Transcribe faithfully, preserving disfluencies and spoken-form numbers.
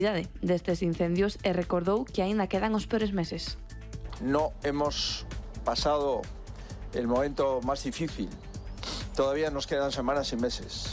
destes incendios e recordou que aínda quedan os peores meses. No hemos pasado el momento más difícil. Todavía nos quedan semanas y meses.